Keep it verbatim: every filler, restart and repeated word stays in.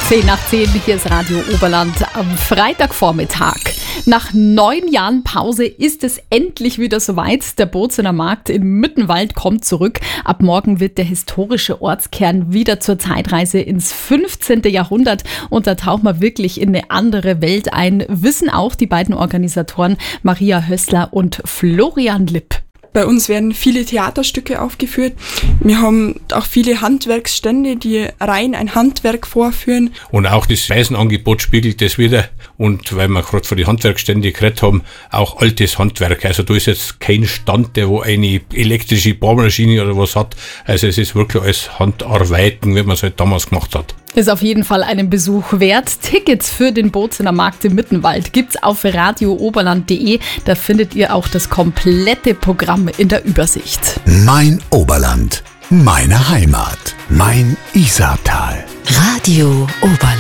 zehn nach zehn, hier ist Radio Oberland am Freitagvormittag. Nach neun Jahren Pause ist es endlich wieder soweit. Der Bozener Markt in Mittenwald kommt zurück. Ab morgen wird der historische Ortskern wieder zur Zeitreise ins fünfzehnte Jahrhundert. Und da tauchen wir wirklich in eine andere Welt ein, wissen auch die beiden Organisatoren Maria Hössler und Florian Lipp. Bei uns werden viele Theaterstücke aufgeführt. Wir haben auch viele Handwerksstände, die rein ein Handwerk vorführen. Und auch das Reisenangebot spiegelt das wieder. Und weil wir gerade von den Handwerksstände geredet haben, auch altes Handwerk. Also da ist jetzt kein Stand, der wo eine elektrische Bohrmaschine oder was hat. Also es ist wirklich alles Handarbeiten, wie man es halt damals gemacht hat. Ist auf jeden Fall einen Besuch wert. Tickets für den Bozener Markt im Mittenwald gibt's auf radio oberland punkt de. Da findet ihr auch das komplette Programm in der Übersicht. Mein Oberland, meine Heimat, mein Isartal. Radio Oberland.